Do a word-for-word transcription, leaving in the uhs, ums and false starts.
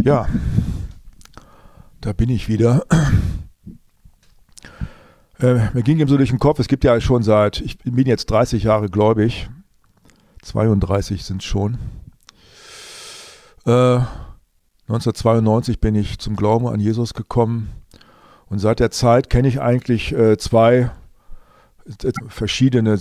Ja, da bin ich wieder. Äh, mir ging ihm so durch den Kopf, es gibt ja schon seit, ich bin jetzt dreißig Jahre gläubig, zweiunddreißig sind es schon. Äh, neunzehnhundertzweiundneunzig bin ich zum Glauben an Jesus gekommen und seit der Zeit kenne ich eigentlich äh, zwei äh, verschiedene